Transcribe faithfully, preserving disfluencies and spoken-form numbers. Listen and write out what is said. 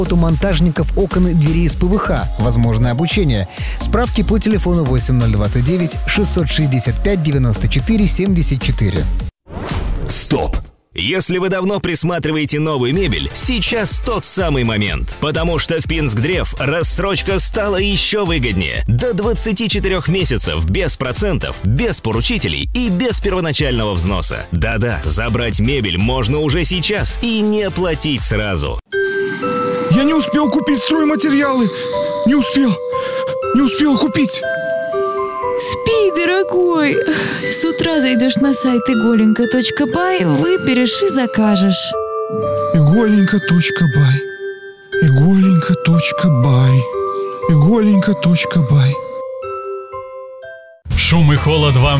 работу монтажников окон и дверей из ПВХ. Возможно обучение. Справки по телефону восемь ноль двадцать девять шестьсот шестьдесят пять девяносто четыре семьдесят четыре. Стоп! Если вы давно присматриваете новую мебель, сейчас тот самый момент. Потому что в Пинск-Древ рассрочка стала еще выгоднее. До двадцати четырёх месяцев без процентов, без поручителей и без первоначального взноса. Да-да, забрать мебель можно уже сейчас и не платить сразу. Я не успел купить стройматериалы. Не успел. Не успел купить. Спи, дорогой. С утра зайдешь на сайт иголенко точка бай, выберешь и закажешь. Иголенко точка бай. Иголенко точка бай. Иголенко точка бай. Шум и холод вам